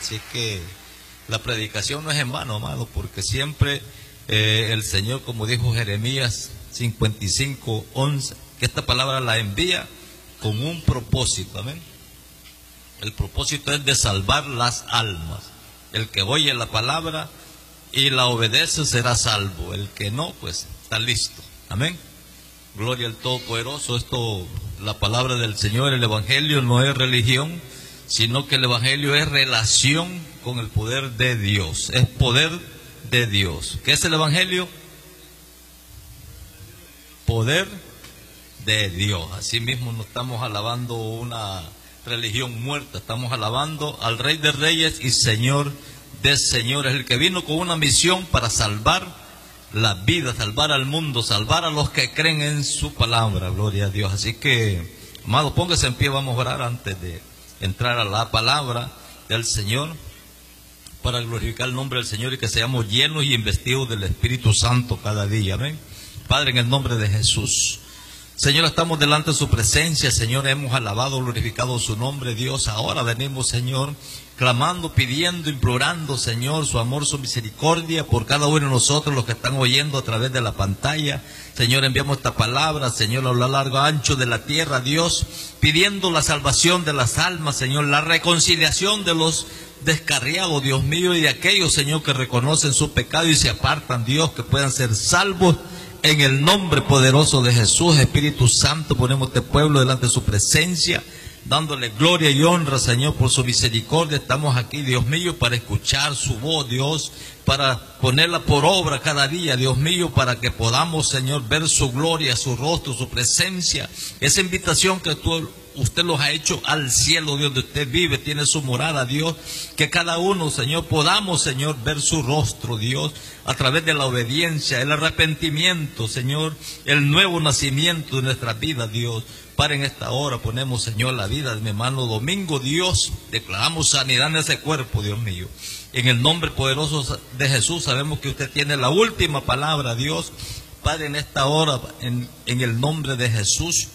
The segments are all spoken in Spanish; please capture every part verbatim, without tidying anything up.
Así que la predicación no es en vano, amado, porque siempre eh, el Señor, como dijo Jeremías cincuenta y cinco, once, que esta palabra la envía con un propósito, amén. El propósito es de salvar las almas. El que oye la palabra y la obedece será salvo. El que no, pues está listo, amén. Gloria al Todopoderoso. Esto, la palabra del Señor, el Evangelio no es religión, sino que el Evangelio es relación con el poder de Dios, es poder de Dios. ¿Qué es el Evangelio? Poder de Dios. Así mismo no estamos alabando una religión muerta, estamos alabando al Rey de Reyes y Señor de Señores, el que vino con una misión para salvar la vida, salvar al mundo, salvar a los que creen en su palabra. Gloria a Dios. Así que, amado, póngase en pie, vamos a orar antes de entrar a la palabra del Señor, para glorificar el nombre del Señor y que seamos llenos y investidos del Espíritu Santo cada día. Amén. Padre, en el nombre de Jesús, Señor, estamos delante de su presencia. Señor, hemos alabado, glorificado su nombre, Dios. Ahora venimos, Señor, clamando, pidiendo, implorando, Señor, su amor, su misericordia por cada uno de nosotros, los que están oyendo a través de la pantalla. Señor, enviamos esta palabra, Señor, a lo largo, ancho de la tierra, Dios, pidiendo la salvación de las almas, Señor, la reconciliación de los descarriados, Dios mío, y de aquellos, Señor, que reconocen su pecado y se apartan, Dios, que puedan ser salvos. En el nombre poderoso de Jesús, Espíritu Santo, ponemos este pueblo delante de su presencia, dándole gloria y honra, Señor, por su misericordia. Estamos aquí, Dios mío, para escuchar su voz, Dios, para ponerla por obra cada día, Dios mío, para que podamos, Señor, ver su gloria, su rostro, su presencia. Esa invitación que tú, usted los ha hecho al cielo, Dios, donde usted vive, tiene su morada, Dios, que cada uno, Señor, podamos, Señor, ver su rostro, Dios, a través de la obediencia, el arrepentimiento, Señor, el nuevo nacimiento de nuestra vida, Dios. Para en esta hora ponemos, Señor, la vida de mi hermano Domingo, Dios, declaramos sanidad en ese cuerpo, Dios mío. En el nombre poderoso de Jesús, sabemos que usted tiene la última palabra, Dios. Padre, en esta hora, en, en el nombre de Jesús,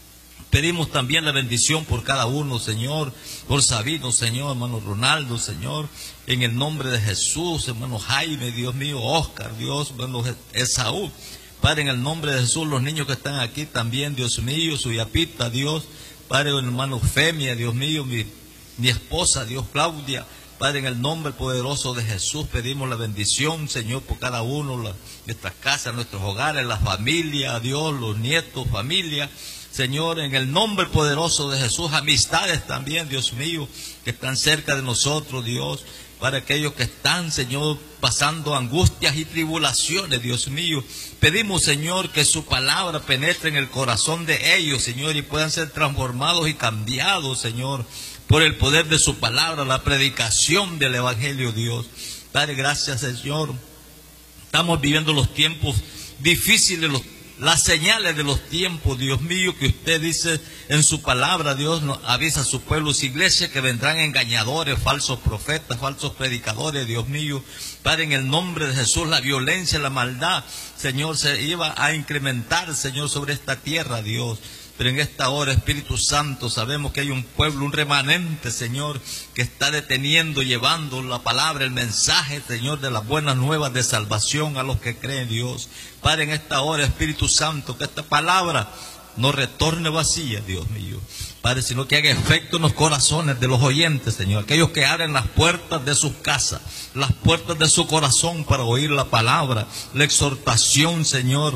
pedimos también la bendición por cada uno, Señor, por Sabino, Señor, hermano Ronaldo, Señor, en el nombre de Jesús, hermano Jaime, Dios mío, Oscar, Dios, hermano Esaú. Padre, en el nombre de Jesús, los niños que están aquí también, Dios mío, su yapita, Dios, Padre, hermano Femia, Dios mío, mi, mi esposa, Dios, Claudia. Padre, en el nombre poderoso de Jesús, pedimos la bendición, Señor, por cada uno, la, nuestras casas, nuestros hogares, la familia, Dios, los nietos, familia. Señor, en el nombre poderoso de Jesús, amistades también, Dios mío, que están cerca de nosotros, Dios, para aquellos que están, Señor, pasando angustias y tribulaciones, Dios mío. Pedimos, Señor, que su palabra penetre en el corazón de ellos, Señor, y puedan ser transformados y cambiados, Señor, por el poder de su palabra, la predicación del Evangelio, Dios. Padre, gracias, Señor. Estamos viviendo los tiempos difíciles, los las señales de los tiempos, Dios mío, que usted dice en su palabra. Dios nos avisa a su pueblo, su iglesia, que vendrán engañadores, falsos profetas, falsos predicadores, Dios mío. Padre, en el nombre de Jesús, la violencia, la maldad, Señor, se iba a incrementar, Señor, sobre esta tierra, Dios. Pero en esta hora, Espíritu Santo, sabemos que hay un pueblo, un remanente, Señor, que está deteniendo, llevando la palabra, el mensaje, Señor, de las buenas nuevas de salvación a los que creen, Dios. Padre, en esta hora, Espíritu Santo, que esta palabra no retorne vacía, Dios mío. Padre, sino que haga efecto en los corazones de los oyentes, Señor. Aquellos que abren las puertas de sus casas, las puertas de su corazón para oír la palabra, la exhortación, Señor,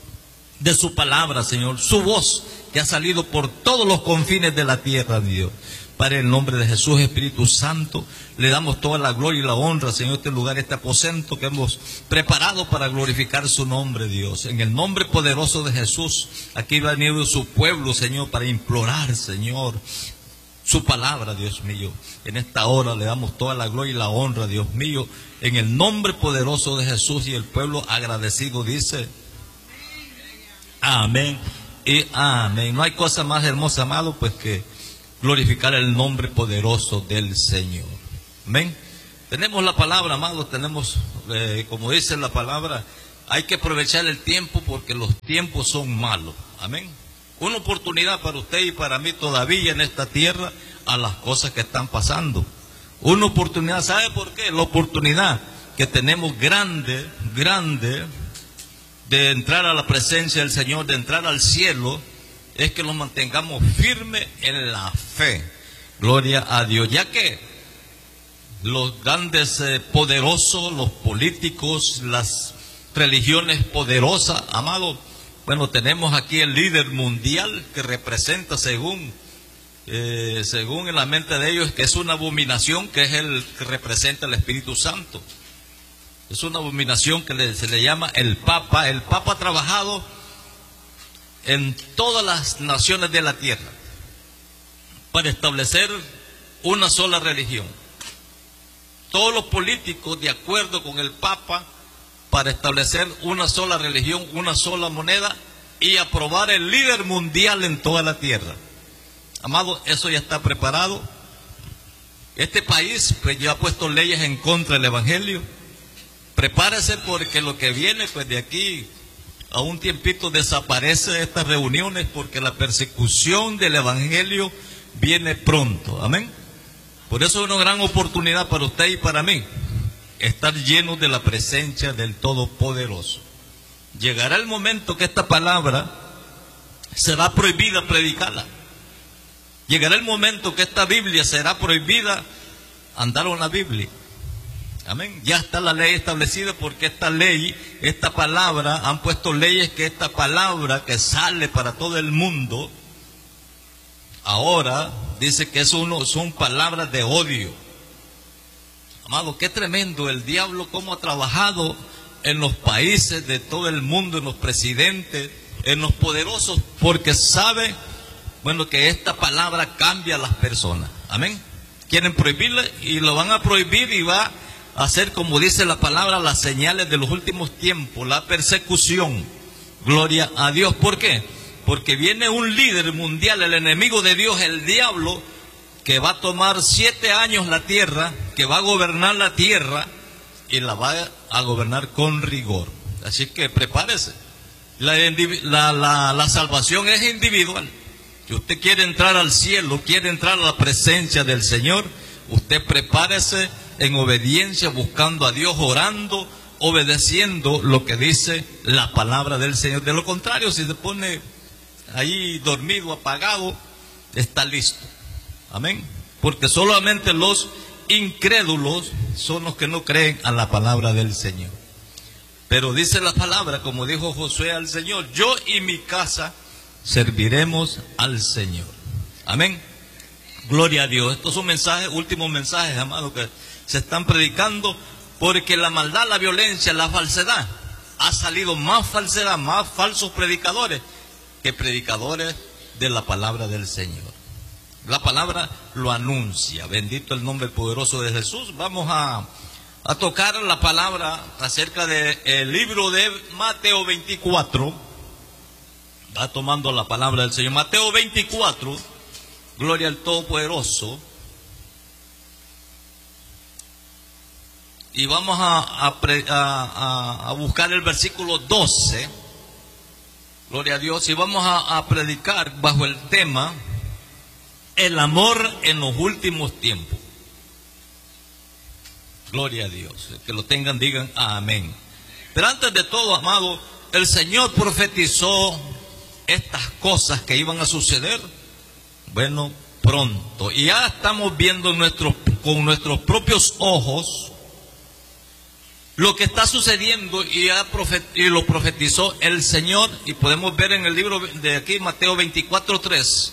de su palabra, Señor, su voz que ha salido por todos los confines de la tierra, Dios. Padre, en el nombre de Jesús, Espíritu Santo, le damos toda la gloria y la honra, Señor, este lugar, este aposento que hemos preparado para glorificar su nombre, Dios. En el nombre poderoso de Jesús, aquí va a venir su pueblo, Señor, para implorar, Señor, su palabra, Dios mío. En esta hora le damos toda la gloria y la honra, Dios mío, en el nombre poderoso de Jesús. Y el pueblo agradecido dice: amén y amén. No hay cosa más hermosa, amado, pues que glorificar el nombre poderoso del Señor. Amén. Tenemos la palabra, amados, tenemos, eh, como dice la palabra, hay que aprovechar el tiempo porque los tiempos son malos. Amén. Una oportunidad para usted y para mí todavía en esta tierra a las cosas que están pasando. Una oportunidad, ¿sabe por qué? La oportunidad que tenemos grande, grande, de entrar a la presencia del Señor, de entrar al cielo, es que nos mantengamos firmes en la fe. Gloria a Dios. Ya que los grandes eh, poderosos, los políticos, las religiones poderosas, amados, bueno, tenemos aquí el líder mundial que representa según eh, según en la mente de ellos que es una abominación, que es el que representa el Espíritu Santo. Es una abominación que le, se le llama el Papa. El Papa ha trabajado en todas las naciones de la tierra para establecer una sola religión. Todos los políticos de acuerdo con el Papa para establecer una sola religión, una sola moneda y aprobar el líder mundial en toda la tierra. Amado, eso ya está preparado. Este país pues ya ha puesto leyes en contra del Evangelio. Prepárese porque lo que viene pues de aquí a un tiempito desaparece estas reuniones, porque la persecución del Evangelio viene pronto. Amén. Por eso es una gran oportunidad para usted y para mí, estar llenos de la presencia del Todopoderoso. Llegará el momento que esta palabra será prohibida predicarla. Llegará el momento que esta Biblia será prohibida andar en la Biblia. Amén. Ya está la ley establecida, porque esta ley, esta palabra, han puesto leyes que esta palabra que sale para todo el mundo, ahora dice que es uno, son palabras de odio. Amado, qué tremendo el diablo cómo ha trabajado en los países de todo el mundo, en los presidentes, en los poderosos, porque sabe, bueno, que esta palabra cambia a las personas. Amén. Quieren prohibirla y lo van a prohibir, y va a hacer, como dice la palabra, las señales de los últimos tiempos, la persecución. Gloria a Dios. ¿Por qué? Porque viene un líder mundial, el enemigo de Dios, el diablo, que va a tomar siete años la tierra, que va a gobernar la tierra y la va a gobernar con rigor. Así que prepárese. La, la, la, la salvación es individual. Si usted quiere entrar al cielo, quiere entrar a la presencia del Señor, usted prepárese en obediencia, buscando a Dios, orando, obedeciendo lo que dice la palabra del Señor. De lo contrario, si se pone ahí dormido, apagado, está listo. Amén. Porque solamente los incrédulos son los que no creen a la palabra del Señor. Pero dice la palabra, como dijo Josué al Señor: yo y mi casa serviremos al Señor. Amén. Gloria a Dios. Estos son mensajes, últimos mensajes, amados, que se están predicando, porque la maldad, la violencia, la falsedad, ha salido más falsedad, más falsos predicadores que predicadores de la palabra del Señor. La palabra lo anuncia. Bendito el nombre poderoso de Jesús. Vamos a, a tocar la palabra acerca del libro de Mateo veinticuatro. Va tomando la palabra del Señor. Mateo veinticuatro. Gloria al Todopoderoso. Y vamos a, a, a, a buscar el versículo doce. Gloria a Dios. Y vamos a, a predicar bajo el tema: el amor en los últimos tiempos. Gloria a Dios. Que lo tengan, digan amén. Pero antes de todo, amado, el Señor profetizó estas cosas que iban a suceder, bueno, pronto. Y ya estamos viendo nuestros, con nuestros propios ojos lo que está sucediendo, y, ya profet, y lo profetizó el Señor. Y podemos ver en el libro de aquí, Mateo veinticuatro tres.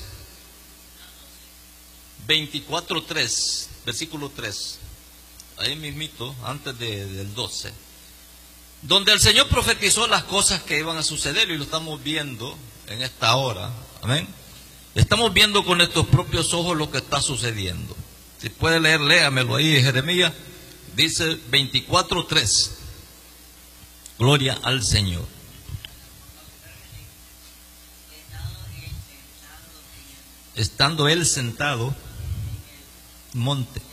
veinticuatro tres, versículo tres. Ahí mismito, antes de, del doce. Donde el Señor profetizó las cosas que iban a suceder, y lo estamos viendo en esta hora. Amén. Estamos viendo con nuestros propios ojos lo que está sucediendo. Si puede leer, léamelo ahí, Jeremías. Dice veinticuatro tres. Gloria al Señor. Estando él sentado, monte.